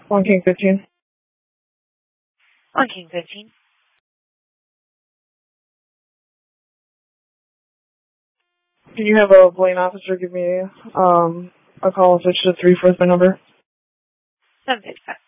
1 King 15. 1 King 15. Can you have a Blaine officer give me a call and switch to 3 for the number? 765.